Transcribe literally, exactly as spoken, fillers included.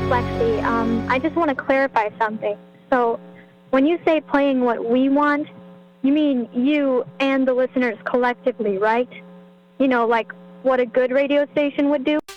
Lexi. Um, I just want to clarify something. So, when you say playing what we want, you mean you and the listeners collectively, right? You know, like what a good radio station would do?